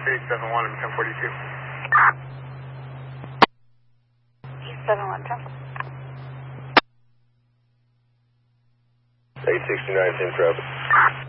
871 and 1042. 71, 10. 869, 10 traffic.